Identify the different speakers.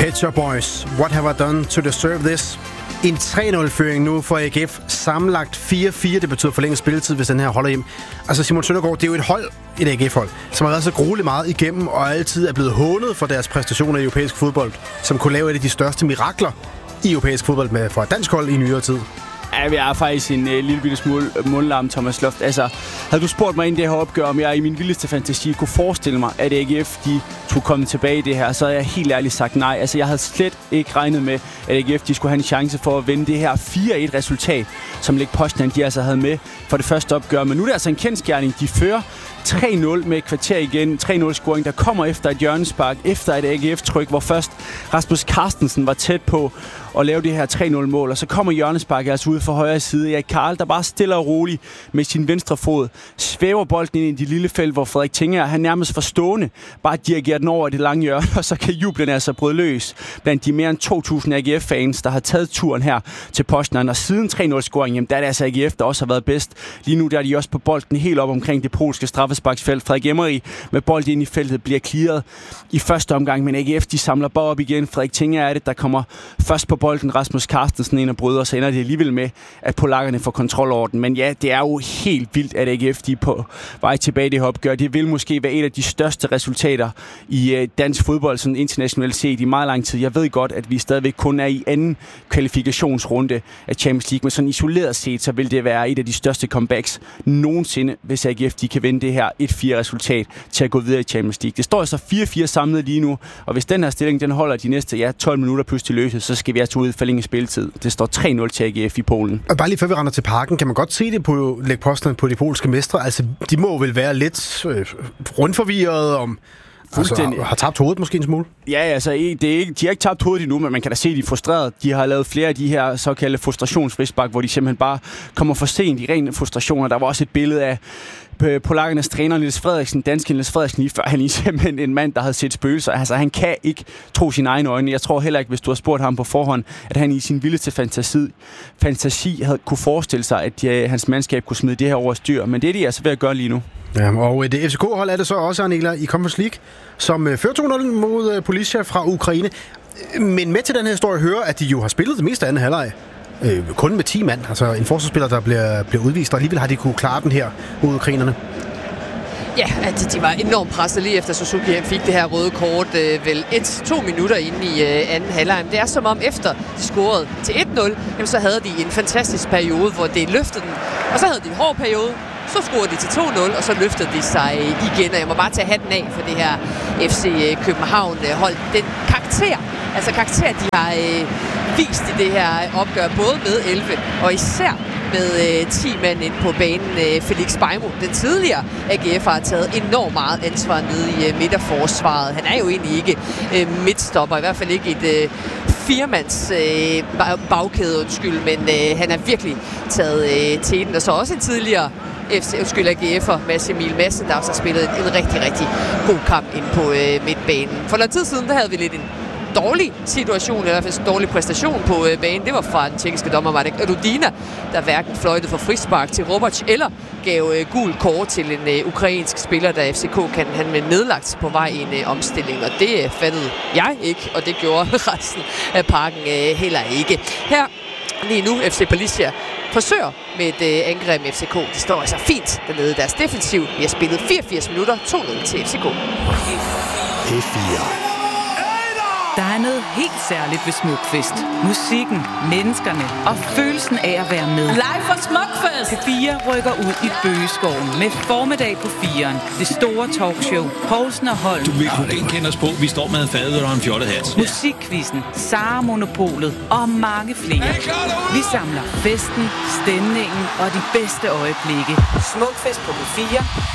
Speaker 1: Pet Shop Boys, What Have I Done to Deserve This? En 3-0-føring nu for AGF. Sammenlagt 4-4, det betyder forlænget spilletid, hvis den her holder hjem. Altså Simon Søndergaard, det er jo et hold, et AGF-hold, som har været så grueligt meget igennem, og altid er blevet hånet for deres præstationer i europæisk fodbold, som kunne lave et af de største mirakler i europæisk fodbold med for et dansk hold i nyere tid.
Speaker 2: Ja, vi er faktisk en lille bitte smule mundlarm, Thomas Loft. Altså, havde du spurgt mig inden det her opgør, om jeg i min vildeste fantasi kunne forestille mig, at AGF de skulle komme tilbage i det her, så havde jeg helt ærligt sagt nej. Altså, jeg havde slet ikke regnet med, at AGF de skulle have en chance for at vinde det her 4-1-resultat, som Lech Poznan de altså havde med for det første opgør. Men nu er det altså en kendsgerning. De fører 3-0 med et kvarter igen. 3-0-scoring, der kommer efter et hjørnespark, efter et AGF-tryk, hvor først Rasmus Carstensen var tæt på at lave det her 3-0-mål. Og så kommer hjørnesparket altså ud for højre side. Erik Karl, der bare stille og roligt med sin venstre fod, svæver bolden ind i det lille felt, hvor Frederik Tinger, han nærmest forstående, bare dirigerer den over det lange hjørne, og så kan jublen altså bryde løs blandt de mere end 2.000 AGF-fans, der har taget turen her til Poznan. Og siden 3-0-scoring, jamen, der er det altså AGF, der også har været bedst. Lige nu der er de også på bolden helt op omkring det polske straffesparksfelt. Frederik Emery med bold ind i feltet bliver clearet i første omgang, men AGF de samler bare op igen. Frederik Tinger er det, der kommer først på bolden. Rasmus Carstensen ind og bryder, så ender det alligevel med, at polakkerne får kontrol over den. Men ja, det er jo helt vildt, at AGF de er på vej tilbage i det her opgør. Det vil måske være et af de største resultater i dansk fodbold, sådan internationalt set i meget lang tid. Jeg ved godt, at vi stadigvæk kun er i anden kvalifikationsrunde af Champions League, men sådan isoleret set, så vil det være et af de største comebacks nogensinde, hvis AGF de kan vinde det her 1-4-resultat til at gå videre i Champions League. Det står altså 4-4 samlet lige nu, og hvis den her stilling den holder de næste 12 minutter pludselig løse, så skal vi altså ud i forlænget spilletid. Det står 3-0 til AGF i Polen. Og bare lige før vi render til parken, kan man godt se det på Lech Poznan, på de polske mestre. Altså, de må vel være lidt rundforvirrede om... Altså, har tabt hovedet måske en smule? Ja, altså, de har ikke tabt hovedet endnu, men man kan da se, at de er frustrerede. De har lavet flere af de her såkaldte frustrationsfrispark, hvor de simpelthen bare kommer for sent i rene frustrationer. Der var også et billede af polakkernes træner Niels Frederiksen, danske Niels Frederiksen, lige før han er simpelthen en mand, der havde set spøgelser. Altså, han kan ikke tro sine egne øjne. Jeg tror heller ikke, hvis du har spurgt ham på forhånd, at han i sin vildeste fantasi havde kunne forestille sig, at hans mandskab kunne smide det her over styr. Men det er de altså ved at gøre lige nu. Ja, og det FCK-hold er det så også, Arnela, i Conference League, som fører 2-0 mod Policia fra Ukraine. Men med til den her historie hører, at de jo har spillet det meste af anden halvleg. Kun med 10 mand, altså en forsvarsspiller, der bliver udvist, og alligevel har de kunne klare den her mod ukrainerne.
Speaker 3: Ja, at de var enormt presset lige efter Suzuki fik det her røde kort vel 1-2 minutter inde i anden halvleg. Det er som om efter de scorede til 1-0, jamen, så havde de en fantastisk periode, hvor det løftede den, og så havde de en hård periode. Så scorede de til 2-0, og så løftede de sig igen. Og jeg må bare tage hatten af for det her FC København-hold. Den karakter, de har vist i det her opgør, både med 11 og især med 10 mand ind på banen. Felix Beimo, den tidligere AGF, har taget enormt meget ansvar nede i midterforsvaret. Han er jo egentlig ikke midtstopper, i hvert fald ikke et firmands bagkæde, men han har virkelig taget teten. Og så også en tidligere AGF'er, Mads Emil Madsen, der også har spillet en rigtig, rigtig god kamp ind på midtbanen. For noget tid siden, der havde vi lidt en dårlig situation, eller i hvert fald en dårlig præstation på banen. Det var fra den tjekkiske dommer Marek Rudina, der hverken fløjtede for frispark til Robac eller gav gul kort til en ukrainsk spiller, der FCK kan han med nedlagt på vej i en omstilling. Og det fattede jeg ikke, og det gjorde resten af parken heller ikke. Her lige nu FC Policia forsøger med et angreb med FCK. Det står altså fint dernede i deres defensiv. Vi har spillet 84 minutter, 2-0 til FCK.
Speaker 1: P4.
Speaker 4: Der er noget helt særligt ved Smukfest. Musikken, menneskerne og følelsen af at være med.
Speaker 5: Live fra Smukfest!
Speaker 4: P4 rykker ud i Bøgeskoven med formiddag på 4'eren. Det store talkshow, Poulsen og Holm.
Speaker 6: Du vil kunne genkende os på, vi står med en fadøl og en fjollet hat.
Speaker 4: Musikquizzen, Sara Monopolet og mange flere. Vi samler festen, stemningen og de bedste øjeblikke. Smukfest på P4